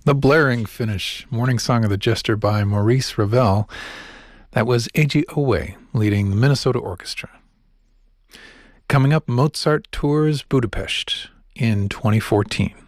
The blaring finish, Morning Song of the Jester by Maurice Ravel. That was Eiji Owe leading the Minnesota Orchestra. Coming up, Mozart tours Budapest in 2014.